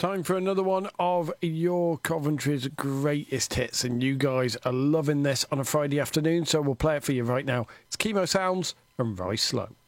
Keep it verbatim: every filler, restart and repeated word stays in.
Time for another one of your Coventry's greatest hits, and you guys are loving this on a Friday afternoon, so we'll play it for you right now. It's Chemo Sounds and Rise Slow.